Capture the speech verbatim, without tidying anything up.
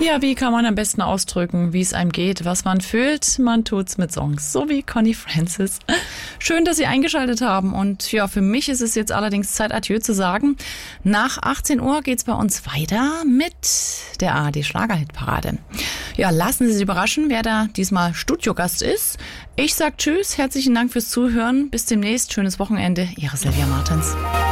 Ja, wie kann man am besten ausdrücken, wie es einem geht, was man fühlt? Man tut's mit Songs, so wie Connie Francis. Schön, dass Sie eingeschaltet haben und ja, für mich ist es jetzt allerdings Zeit, Adieu zu sagen. Nach achtzehn Uhr geht's bei uns weiter mit der A R D-Schlagerhitparade. Ja, lassen Sie sich überraschen, wer da diesmal Studiogast ist. Ich sag Tschüss, herzlichen Dank fürs Zuhören, bis demnächst, schönes Wochenende, Ihre Silvia Martens.